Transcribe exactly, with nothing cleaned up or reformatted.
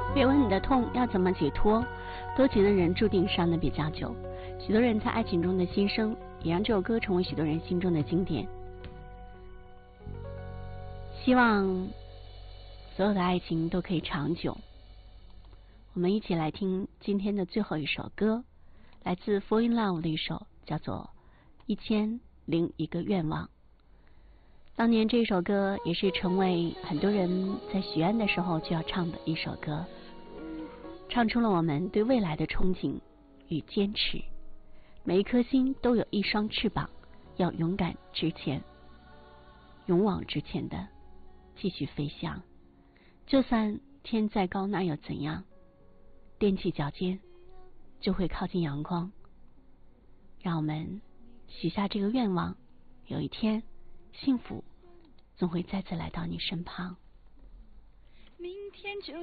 别问你的痛要怎么解脱，多情的人注定伤得比较久。许多人在爱情中的牺牲，也让这首歌成为许多人心中的经典。希望所有的爱情都可以长久。我们一起来听今天的最后一首歌，来自 Fall in Love 的一首，叫做一千零一个愿望。当年这首歌也是成为很多人在许愿的时候就要唱的一首歌，唱出了我们对未来的憧憬与坚持。每一颗心都有一双翅膀，要勇敢直前，勇往直前的继续飞翔。就算天再高，那又怎样？踮起脚尖就会靠近阳光。让我们许下这个愿望，有一天幸福总会再次来到你身旁。 明天就